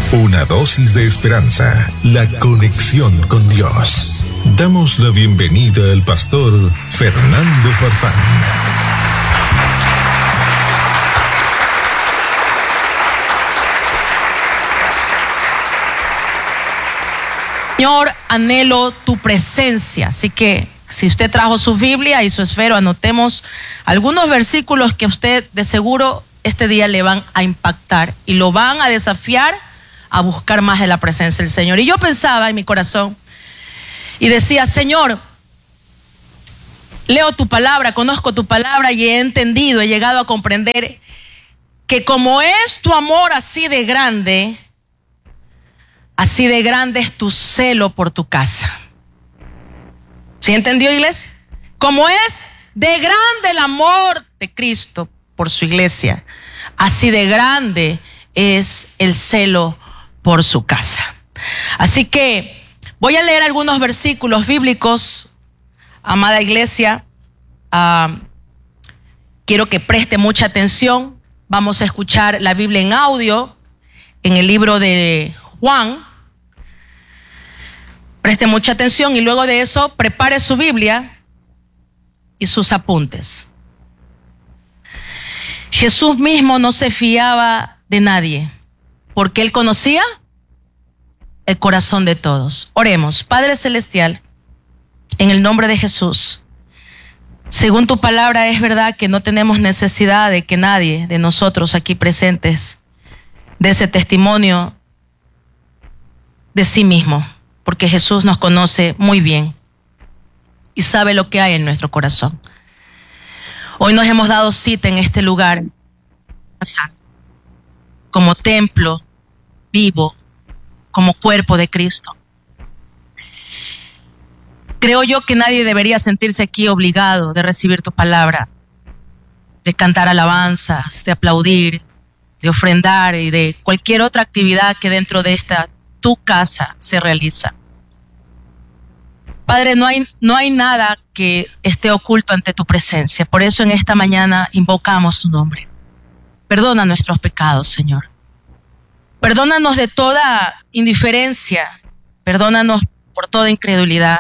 Una dosis de esperanza, la conexión con Dios. Damos la bienvenida al pastor Fernando Farfán. Señor, anhelo tu presencia. Así que si usted trajo su Biblia y su esfero, anotemos algunos versículos que usted de seguro este día le van a impactar y lo van a desafiar a buscar más de la presencia del Señor. Y yo pensaba en mi corazón y decía: Señor, leo tu palabra, conozco tu palabra y he entendido, he llegado a comprender que como es tu amor así de grande es tu celo por tu casa. ¿Sí entendió, iglesia? Como es de grande el amor de Cristo por su iglesia, así de grande es el celo por su casa. Así que voy a leer algunos versículos bíblicos, amada iglesia. Quiero que preste mucha atención. Vamos a escuchar la Biblia en audio en el libro de Juan. Preste mucha atención y luego de eso prepare su Biblia y sus apuntes. Jesús mismo no se fiaba de nadie porque él conocía el corazón de todos. Oremos. Padre Celestial, en el nombre de Jesús, según tu palabra es verdad que no tenemos necesidad de que nadie de nosotros aquí presentes dé ese testimonio de sí mismo, porque Jesús nos conoce muy bien y sabe lo que hay en nuestro corazón. Hoy nos hemos dado cita en este lugar como templo vivo, como cuerpo de Cristo. Creo yo que nadie debería sentirse aquí obligado de recibir tu palabra, de cantar alabanzas, de aplaudir, de ofrendar y de cualquier otra actividad que dentro de esta tu casa se realiza. Padre, no hay nada que esté oculto ante tu presencia. Por eso en esta mañana invocamos tu nombre. Perdona nuestros pecados, Señor. Perdónanos de toda indiferencia. Perdónanos por toda incredulidad.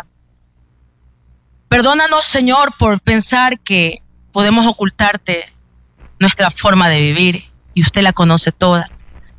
Perdónanos, Señor, por pensar que podemos ocultarte nuestra forma de vivir y usted la conoce toda.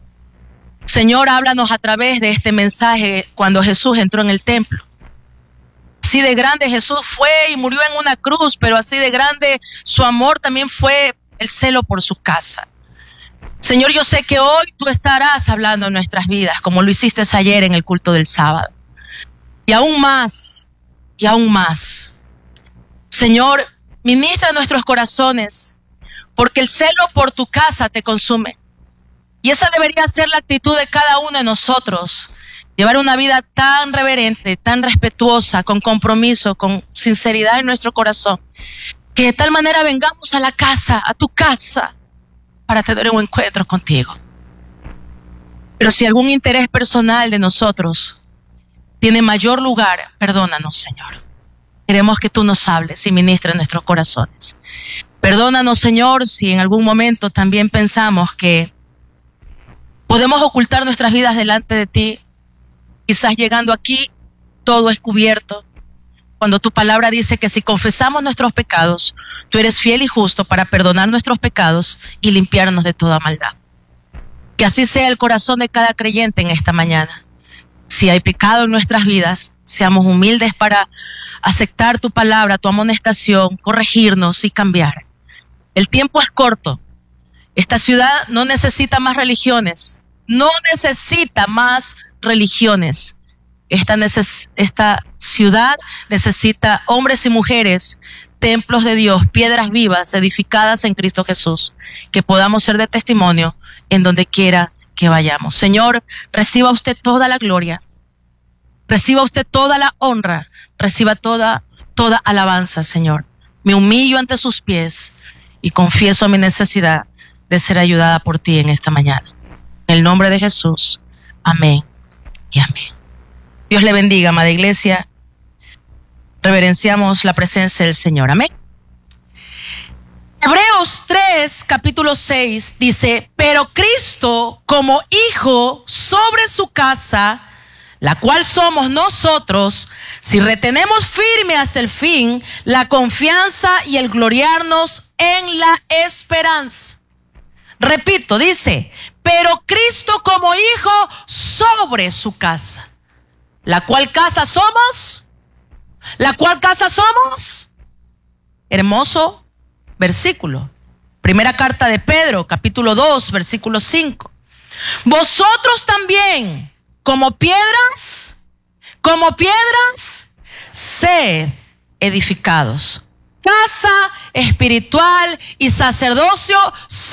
Señor, háblanos a través de este mensaje cuando Jesús entró en el templo. Así de grande Jesús fue y murió en una cruz, pero así de grande su amor también fue el celo por su casa. Señor, yo sé que hoy tú estarás hablando en nuestras vidas, como lo hiciste ayer en el culto del sábado. Y aún más, y aún más. Señor, ministra nuestros corazones, porque el celo por tu casa te consume. Y esa debería ser la actitud de cada uno de nosotros. Llevar una vida tan reverente, tan respetuosa, con compromiso, con sinceridad en nuestro corazón, que de tal manera vengamos a la casa, a tu casa, para tener un encuentro contigo. Pero si algún interés personal de nosotros tiene mayor lugar, perdónanos, Señor. Queremos que tú nos hables y ministres nuestros corazones. Perdónanos, Señor, si en algún momento también pensamos que podemos ocultar nuestras vidas delante de ti. Quizás llegando aquí todo es cubierto, cuando tu palabra dice que si confesamos nuestros pecados, tú eres fiel y justo para perdonar nuestros pecados y limpiarnos de toda maldad. Que así sea el corazón de cada creyente en esta mañana. Si hay pecado en nuestras vidas, seamos humildes para aceptar tu palabra, tu amonestación, corregirnos y cambiar. El tiempo es corto. Esta ciudad no necesita más religiones, no necesita más religiones. Esta ciudad necesita hombres y mujeres, templos de Dios, piedras vivas edificadas en Cristo Jesús, que podamos ser de testimonio en donde quiera que vayamos. Señor, reciba usted toda la gloria, reciba usted toda la honra, reciba toda alabanza, Señor. Me humillo ante sus pies y confieso mi necesidad de ser ayudada por ti en esta mañana. En el nombre de Jesús, amén y amén. Dios le bendiga, amada iglesia. Reverenciamos la presencia del Señor. Amén. Hebreos 3, capítulo 6 dice: pero Cristo como hijo sobre su casa, la cual somos nosotros, si retenemos firme hasta el fin la confianza y el gloriarnos en la esperanza. Repito, dice: pero Cristo como hijo sobre su casa. ¿La cual casa somos? ¿La cual casa somos? Hermoso versículo. Primera carta de Pedro, capítulo 2, versículo 5. Vosotros también, como piedras, sed edificados. Casa espiritual y sacerdocio